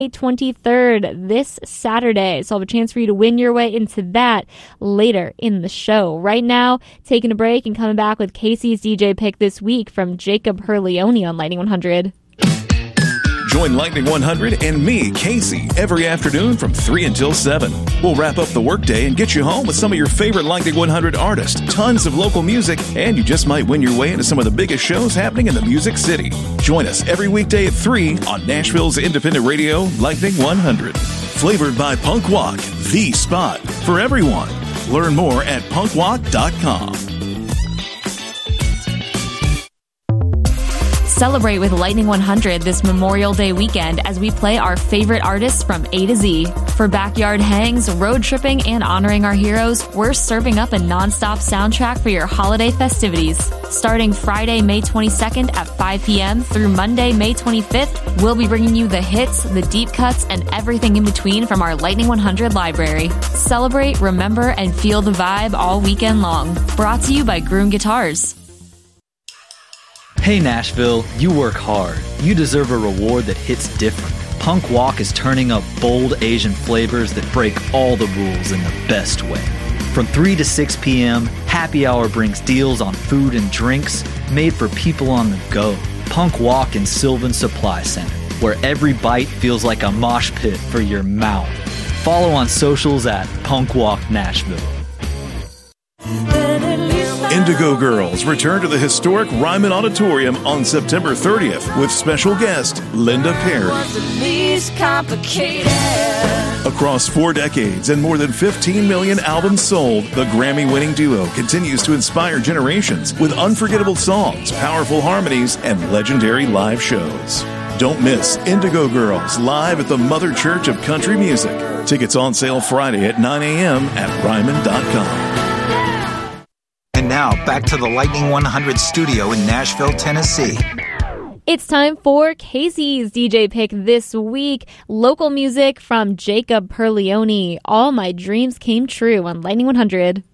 23rd, this Saturday. So I'll have a chance for you to win your way into that later in the show. Right now, taking a break and coming back with Casey's DJ pick this week from Jacob Herlione on Lightning 100. Join Lightning 100 and me, Casey, every afternoon from 3 until 7. We'll wrap up the workday and get you home with some of your favorite Lightning 100 artists, tons of local music, and you just might win your way into some of the biggest shows happening in the Music City. Join us every weekday at 3 on Nashville's independent radio, Lightning 100. Flavored by Punk Walk, the spot for everyone. Learn more at punkwalk.com. Celebrate with Lightning 100 this Memorial Day weekend as we play our favorite artists from A to Z. For backyard hangs, road tripping, and honoring our heroes, we're serving up a nonstop soundtrack for your holiday festivities. Starting Friday, May 22nd at 5 p.m. through Monday, May 25th, we'll be bringing you the hits, the deep cuts, and everything in between from our Lightning 100 library. Celebrate, remember, and feel the vibe all weekend long. Brought to you by Groom Guitars. Hey Nashville, you work hard. You deserve a reward that hits different. Punk Walk is turning up bold Asian flavors that break all the rules in the best way. From 3 to 6 p.m., Happy Hour brings deals on food and drinks made for people on the go. Punk Walk in Sylvan Supply Center, where every bite feels like a mosh pit for your mouth. Follow on socials at Punk Walk Nashville. Indigo Girls return to the historic Ryman Auditorium on September 30th with special guest Linda Perry. Across 4 decades and more than 15 million albums sold, the Grammy-winning duo continues to inspire generations with unforgettable songs, powerful harmonies, and legendary live shows. Don't miss Indigo Girls live at the Mother Church of Country Music. Tickets on sale Friday at 9 a.m. at Ryman.com. And now, back to the Lightning 100 studio in Nashville, Tennessee. It's time for Casey's DJ pick this week. Local music from Jacob Herlione. All My Dreams Came True on Lightning 100.